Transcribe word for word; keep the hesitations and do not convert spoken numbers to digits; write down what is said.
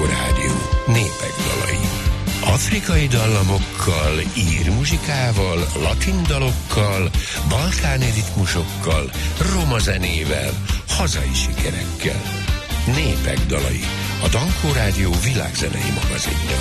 Rádió. Népek dalai. Afrikai dallamokkal, ír muzsikával, latin dalokkal, balkáni ritmusokkal, roma zenével, hazai sikerekkel. Népek dalai. A Dankó Rádió világzenei magazinja.